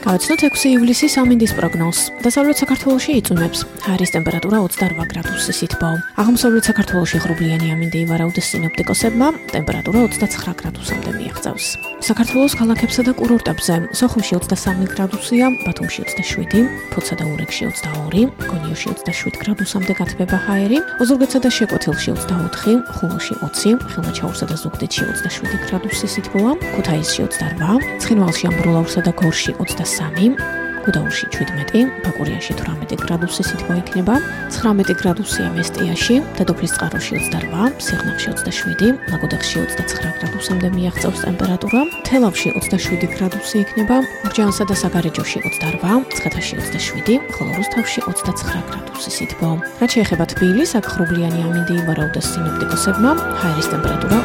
Გავაცნოთ 6 ივლისის ამინდის პროგნოზს. დასავლეთ საქართველოში იწვიმებს. ჰაერის ტემპერატურა 28 გრადუსის სითბო. აღმოსავლეთ საქართველოში ღრუბლიანი ამინდი ივარაუდეს სინოპტიკოსებმა, ტემპერატურა 29 გრადუსამდე მიაღწევს. საქართველოს ქალაქებსა და კურორტებზე სოხუმში 23 გრადუსია, ბათუმში 27, ფოთსა და ურეკში 22, გონიოში 27 გრადუსამდე გათბება ჰაერი, ოზურგეთსა და შეკვეთილში 24, ხულოში 20, ხილვაჩაურსა და ზუგდიდში 27 გრადუსის სითბოა, ქუთაისში 28, ცხინვალში, ამბროლაურსა და გორში 23, გუდაურში 17, ბაკურიანში 18 გრადუსის სითბო იქნება, 19 გრადუსია მესტიაში, დედოფლისწყაროში 28, სიღნაღში 27, ლაგოდეხში 29 გრადუსამდე მიაღწევს ტემპერატურა, თელავში 27 გრადუსი იქნება, გურჯაანსა და საგარეჯოში 28, მცხეთაში 27, ხოლო რუსთავში 29 გრადუსის სითბო. რაც შეეხება თბილისს, აქ ღრუბლიანი ამინდი ივარაუდეს სინოპტიკოსებმა, ჰაერის ტემპერატურა